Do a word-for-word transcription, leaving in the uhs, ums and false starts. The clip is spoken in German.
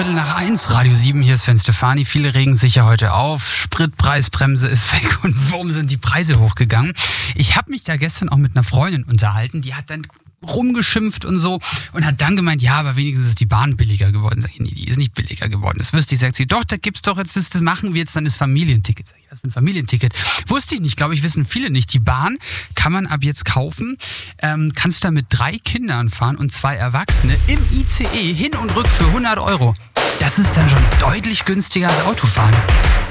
Viertel nach eins, Radio sieben, hier ist Sven Stefani. Viele regen sich ja heute auf. Spritpreisbremse ist weg und warum sind die Preise hochgegangen? Ich habe mich da gestern auch mit einer Freundin unterhalten, die hat dann rumgeschimpft und so und hat dann gemeint, ja, aber wenigstens ist die Bahn billiger geworden. Sag ich, nee, die ist nicht billiger geworden. Das wüsste ich. Sagt sie, doch, da gibt's doch jetzt, das, das machen wir jetzt dann das Familienticket. Sag ich, was für ein Familienticket? Wusste ich nicht, glaube ich, wissen viele nicht. Die Bahn kann man ab jetzt kaufen, ähm, kannst da mit drei Kindern fahren und zwei Erwachsene im I C E hin und rück für hundert Euro. Das ist dann schon deutlich günstiger als Autofahren.